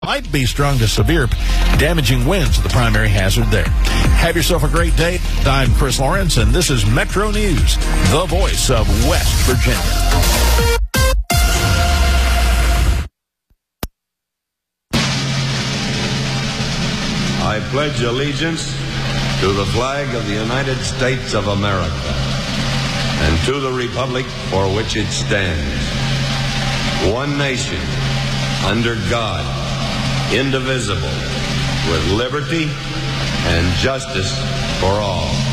Might be strong to severe, damaging winds are the primary hazard there. Have yourself a great day. I'm Chris Lawrence, and this is Metro News, the voice of West Virginia. I pledge allegiance to the flag of the United States of America and to the republic for which it stands, one nation, under God, indivisible, with liberty and justice for all.